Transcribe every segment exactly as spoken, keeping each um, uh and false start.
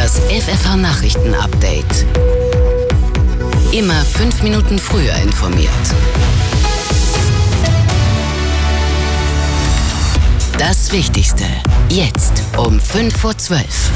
Das F F H-Nachrichten-Update. Immer fünf Minuten früher informiert. Das Wichtigste jetzt um fünf vor zwölf.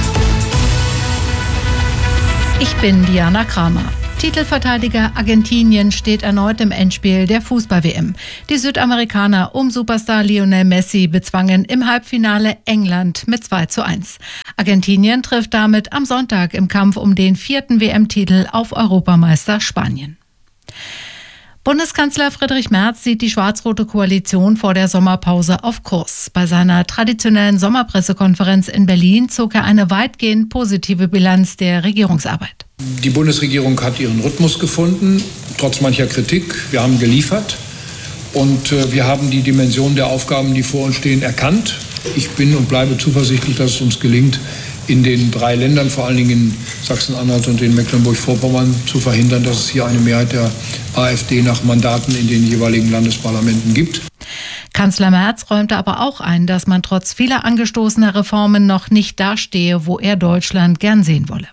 Ich bin Diana Kramer. Titelverteidiger Argentinien steht erneut im Endspiel der Fußball-W M. Die Südamerikaner um Superstar Lionel Messi bezwangen im Halbfinale England mit zwei zu eins. Argentinien trifft damit am Sonntag im Kampf um den vierten W M-Titel auf Europameister Spanien. Bundeskanzler Friedrich Merz sieht die schwarz-rote Koalition vor der Sommerpause auf Kurs. Bei seiner traditionellen Sommerpressekonferenz in Berlin zog er eine weitgehend positive Bilanz der Regierungsarbeit. Die Bundesregierung hat ihren Rhythmus gefunden, trotz mancher Kritik. Wir haben geliefert und äh, wir haben die Dimension der Aufgaben, die vor uns stehen, erkannt. Ich bin und bleibe zuversichtlich, dass es uns gelingt, in den drei Ländern, vor allen Dingen in Sachsen-Anhalt und in Mecklenburg-Vorpommern, zu verhindern, dass es hier eine Mehrheit der AfD nach Mandaten in den jeweiligen Landesparlamenten gibt. Kanzler Merz räumte aber auch ein, dass man trotz vieler angestoßener Reformen noch nicht dastehe, wo er Deutschland gern sehen wolle.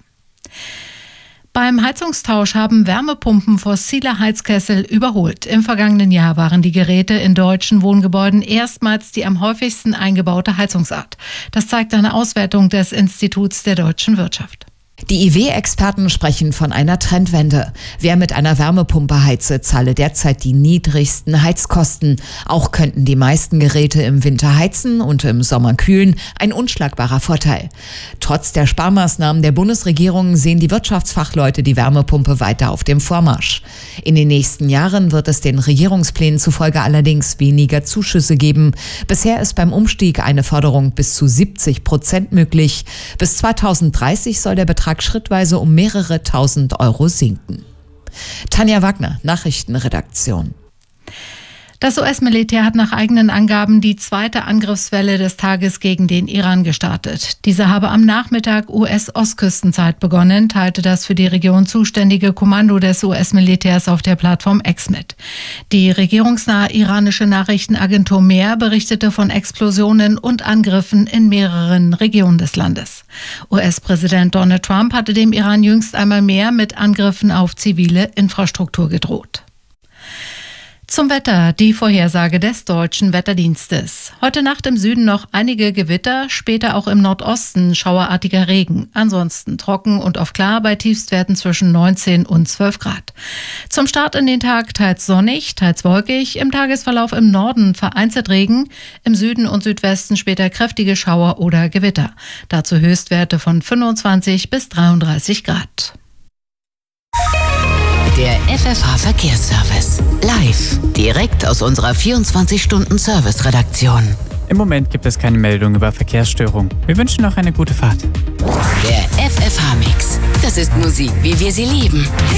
Beim Heizungstausch haben Wärmepumpen fossile Heizkessel überholt. Im vergangenen Jahr waren die Geräte in deutschen Wohngebäuden erstmals die am häufigsten eingebaute Heizungsart. Das zeigt eine Auswertung des Instituts der deutschen Wirtschaft. Die I W-Experten sprechen von einer Trendwende. Wer mit einer Wärmepumpe heize, zahle derzeit die niedrigsten Heizkosten. Auch könnten die meisten Geräte im Winter heizen und im Sommer kühlen. Ein unschlagbarer Vorteil. Trotz der Sparmaßnahmen der Bundesregierung sehen die Wirtschaftsfachleute die Wärmepumpe weiter auf dem Vormarsch. In den nächsten Jahren wird es den Regierungsplänen zufolge allerdings weniger Zuschüsse geben. Bisher ist beim Umstieg eine Förderung bis zu siebzig Prozent möglich. Bis zweitausenddreißig soll der Betrag schrittweise um mehrere tausend Euro sinken. Tanja Wagner, Nachrichtenredaktion. Das U S-Militär hat nach eigenen Angaben die zweite Angriffswelle des Tages gegen den Iran gestartet. Diese habe am Nachmittag U S-Ostküstenzeit begonnen, teilte das für die Region zuständige Kommando des U S-Militärs auf der Plattform X mit. Die regierungsnahe iranische Nachrichtenagentur Mehr berichtete von Explosionen und Angriffen in mehreren Regionen des Landes. U S-Präsident Donald Trump hatte dem Iran jüngst einmal mehr mit Angriffen auf zivile Infrastruktur gedroht. Zum Wetter, die Vorhersage des Deutschen Wetterdienstes. Heute Nacht im Süden noch einige Gewitter, später auch im Nordosten schauerartiger Regen. Ansonsten trocken und oft klar bei Tiefstwerten zwischen neunzehn und zwölf Grad. Zum Start in den Tag teils sonnig, teils wolkig, im Tagesverlauf im Norden vereinzelt Regen, im Süden und Südwesten später kräftige Schauer oder Gewitter. Dazu Höchstwerte von fünfundzwanzig bis dreiunddreißig Grad. Der F F H-Verkehrsservice. Live. Direkt aus unserer vierundzwanzig-Stunden-Service-Redaktion. Im Moment gibt es keine Meldung über Verkehrsstörung. Wir wünschen noch eine gute Fahrt. Der F F H-Mix. Das ist Musik, wie wir sie lieben.